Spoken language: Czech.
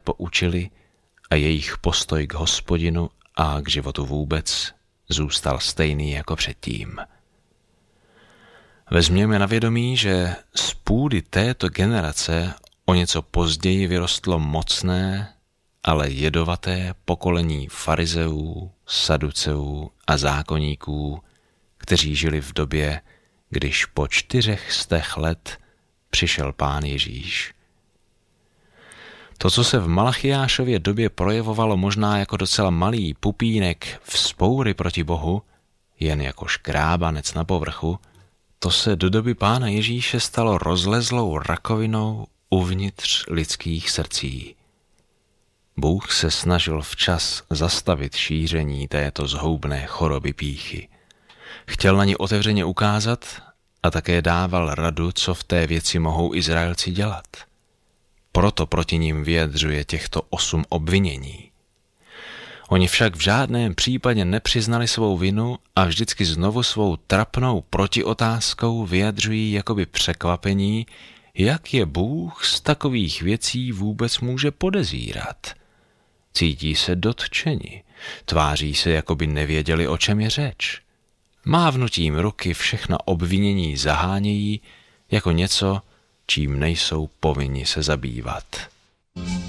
poučili a jejich postoj k Hospodinu a k životu vůbec zůstal stejný jako předtím. Vezměme na vědomí, že z půdy této generace o něco později vyrostlo mocné, ale jedovaté pokolení farizeů, saduceů a zákoníků, kteří žili v době, když po 400 let přišel Pán Ježíš. To, co se v Malachiášově době projevovalo možná jako docela malý pupínek vzpoury proti Bohu, jen jako škrábanec na povrchu, to se do doby Pána Ježíše stalo rozlezlou rakovinou uvnitř lidských srdcí. Bůh se snažil včas zastavit šíření této zhoubné choroby pýchy. Chtěl na ní otevřeně ukázat a také dával radu, co v té věci mohou Izraelci dělat. Proto proti nim vyjadřuje těchto 8 obvinění. Oni však v žádném případě nepřiznali svou vinu a vždycky znovu svou trapnou protiotázkou vyjadřují jakoby překvapení, jak je Bůh z takových věcí vůbec může podezírat. Cítí se dotčeni, tváří se, jako by nevěděli, o čem je řeč. Mávnutím ruky všechna obvinění zahánějí jako něco, čím nejsou povinni se zabývat.